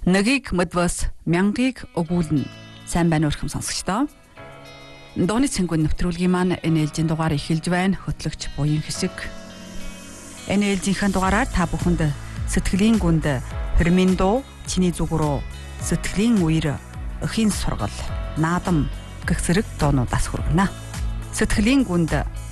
Нэгийг мэдвэс мянгийг өгүүлнэ. Сайн байна уу өрхөм сонсогчдоо. Дооны цэнгүүн нэвтрүүлгийн маань энэ ээлжийн дугаар эхэлж байна. Хөтлөгч буян хэсэг. Энэ ээлжийнхэн дугаараар та бүхэнд сэтгэлийн гүнд Ферминдо чиний зүгрөө сэтгэлийн үер өхийн сургал наадам гэх зэрэг доонуудаас хүргэнэ. Сэтгэлийн гүнд